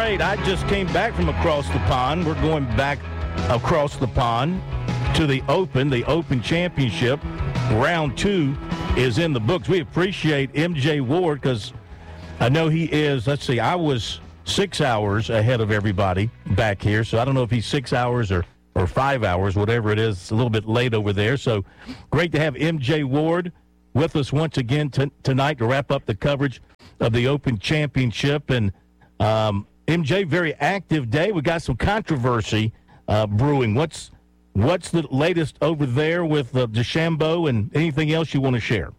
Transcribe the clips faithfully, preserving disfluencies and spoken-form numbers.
great. I just came back from across the pond. We're going back across the pond to the Open, the Open Championship. Round two is in the books. We appreciate M J Ward because I know he is, let's see, I was six hours ahead of everybody back here, so I don't know if he's six hours or, or five hours, whatever it is. It's a little bit late over there. So great to have M J Ward with us once again t- tonight to wrap up the coverage of the Open Championship. And um, M J, very active day. We got some controversy uh, brewing. What's what's the latest over there with uh, DeChambeau and anything else you want to share?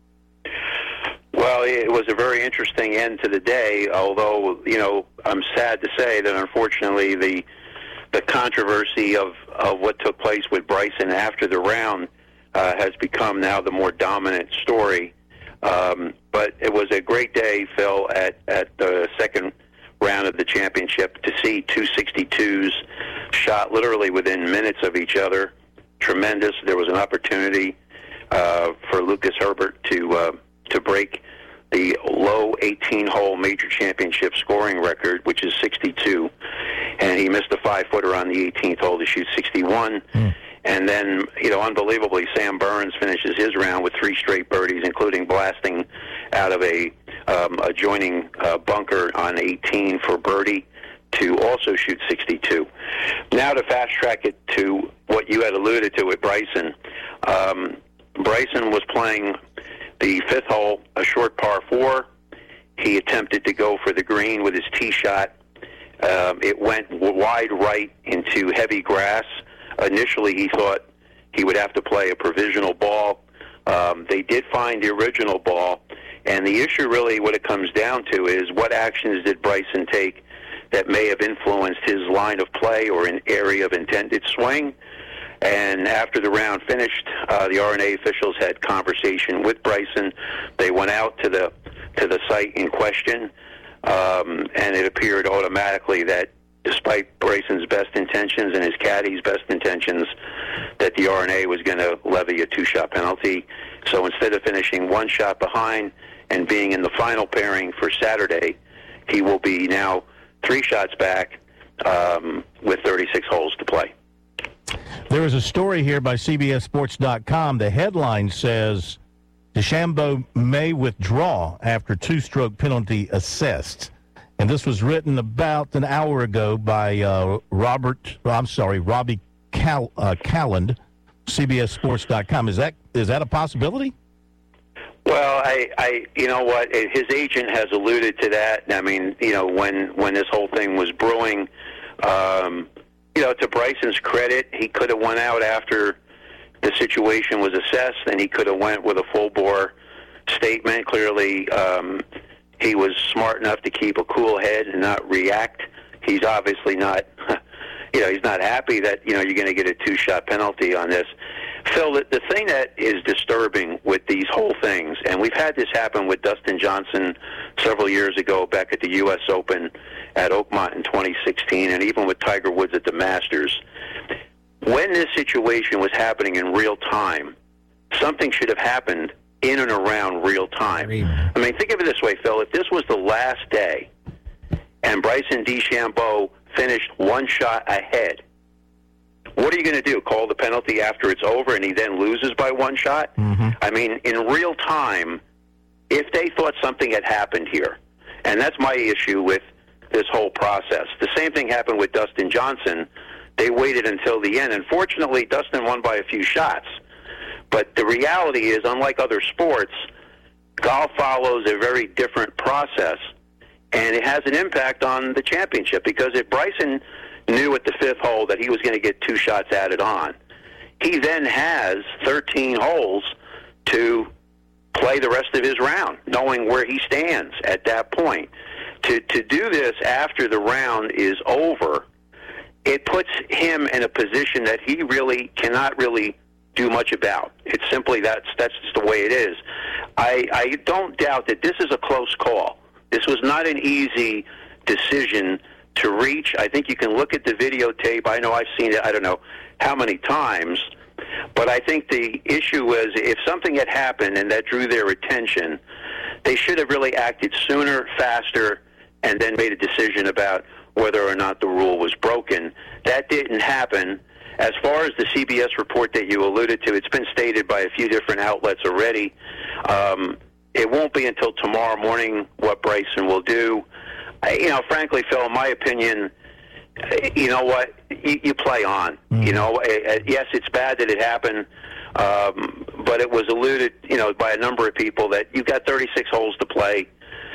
Well, it was a very interesting end to the day, although, you know, I'm sad to say that unfortunately the the controversy of, of what took place with Bryson after the round uh, has become now the more dominant story. Um, but it was a great day, Phil, at, at the second round of the championship to see two sixty-twos shot literally within minutes of each other. Tremendous. There was an opportunity uh, for Lucas Herbert to uh, to break the low eighteen-hole major championship scoring record, which is sixty-two. And he missed a five-footer on the eighteenth hole to shoot sixty-one. Mm. And then, you know, unbelievably, Sam Burns finishes his round with three straight birdies, including blasting out of a um, adjoining uh, bunker on eighteen for birdie to also shoot sixty-two. Now to fast-track it to what you had alluded to with Bryson. Um, Bryson was playing the fifth hole, a short par four. He attempted to go for the green with his tee shot. Um, it went wide right into heavy grass. Initially, he thought he would have to play a provisional ball. Um, they did find the original ball, and the issue really what it comes down to is what actions did Bryson take that may have influenced his line of play or an area of intended swing. And after the round finished, uh, the R and A officials had conversation with Bryson. They went out to the to the site in question, um, and it appeared automatically that despite Bryson's best intentions and his caddy's best intentions, that the R and A was going to levy a two-shot penalty. So instead of finishing one shot behind and being in the final pairing for Saturday, he will be now three shots back um, with thirty-six holes to play. There is a story here by C B S Sports dot com. The headline says, DeChambeau may withdraw after two-stroke penalty assessed. And this was written about an hour ago by uh, Robert, I'm sorry, Robbie Cal, uh, Calland, C B S Sports dot com. Is that is that a possibility? Well, I, I, you know what, his agent has alluded to that. I mean, you know, when, when this whole thing was brewing, um, you know, to Bryson's credit, he could have went out after the situation was assessed, and he could have went with a full-bore statement. Clearly, um, he was smart enough to keep a cool head and not react. He's obviously not, you know, he's not happy that, you know, you're going to get a two-shot penalty on this. Phil, the, the thing that is disturbing with these whole things, and we've had this happen with Dustin Johnson several years ago back at the U S Open at Oakmont in twenty sixteen, and even with Tiger Woods at the Masters, when this situation was happening in real time, something should have happened in and around real time. I mean, think of it this way, Phil. If this was the last day and Bryson DeChambeau finished one shot ahead, what are you going to do? Call the penalty after it's over and he then loses by one shot? Mm-hmm. I mean, in real time, if they thought something had happened here, and that's my issue with this whole process. The same thing happened with Dustin Johnson. They waited until the end. Unfortunately, Dustin won by a few shots. But the reality is, unlike other sports, golf follows a very different process, and it has an impact on the championship, because if Bryson knew at the fifth hole that he was going to get two shots added on, he then has thirteen holes to play the rest of his round, knowing where he stands at that point. To to do this after the round is over, it puts him in a position that he really cannot really do much about. It's simply that's that's just the way it is. I, I don't doubt that this is a close call. This was not an easy decision to reach. I think you can look at the videotape. I know I've seen it, I don't know how many times, but I think the issue was if something had happened and that drew their attention, they should have really acted sooner, faster, and then made a decision about whether or not the rule was broken. That didn't happen. As far as the C B S report that you alluded to, it's been stated by a few different outlets already. Um, it won't be until tomorrow morning what Bryson will do. I, you know, frankly, Phil, in my opinion, you know what? You, you play on. Mm-hmm. You know, yes, it's bad that it happened, um, but it was alluded, you know, by a number of people that you've got thirty-six holes to play.